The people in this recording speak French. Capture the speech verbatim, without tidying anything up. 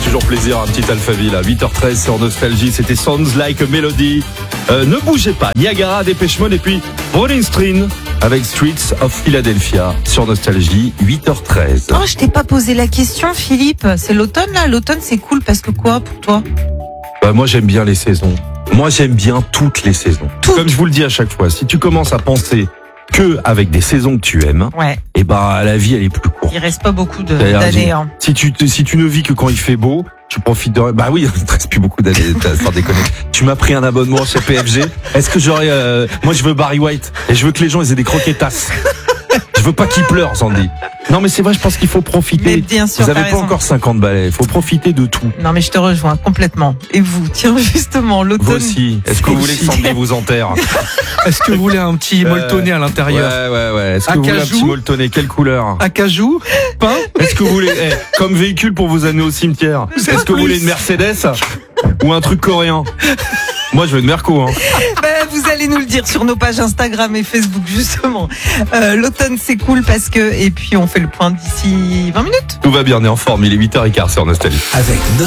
toujours plaisir, un petit Alphaville à huit heures treize sur Nostalgie. C'était Sounds Like a Melody. Euh, ne bougez pas, Niagara, Dépêche Mode et puis Rolling Stone avec Streets of Philadelphia sur Nostalgie, huit heures treize. Oh, je t'ai pas posé la question, Philippe. C'est l'automne là. L'automne c'est cool parce que quoi pour toi? Bah, moi j'aime bien les saisons. Moi j'aime bien toutes les saisons. Toutes. Comme je vous le dis à chaque fois, si tu commences à penser que avec des saisons que tu aimes, Ouais. et bah la vie elle est plus courte. Il reste pas beaucoup de, D'ailleurs, d'années. Hein. Si tu te- si tu ne vis que quand il fait beau, tu profites de. Bah oui, il te reste plus beaucoup d'années. t'as- Sans déconner. Tu m'as pris un abonnement chez P F G. Est-ce que j'aurais euh, moi je veux Barry White et je veux que les gens ils aient des croquetas. Je veux pas qu'ils pleurent, Sandy. Non mais c'est vrai, je pense qu'il faut profiter. Mais bien sûr, Vous avez t'as pas raison. encore cinquante balais. Il faut profiter de tout. Non mais je te rejoins complètement. Et vous, tiens justement Vous l'automne. aussi. Est-ce que vous voulez que Sandy vous enterre? Est-ce que vous voulez un petit molletonné à l'intérieur? Ouais ouais ouais. Est-ce que vous voulez un Acajou petit molletonné? Quelle couleur? Acajou? Pain? Est-ce que vous voulez, eh, comme véhicule pour vous amener au cimetière, est-ce que vous voulez une Mercedes ou un truc coréen? Moi, je veux une Merco, hein. Ben, vous allez nous le dire sur nos pages Instagram et Facebook justement. Euh, l'automne c'est cool parce que et puis on fait le point d'ici vingt minutes. Tout va bien, on est en forme, il est huit heures quinze sur Nostalgie. Avec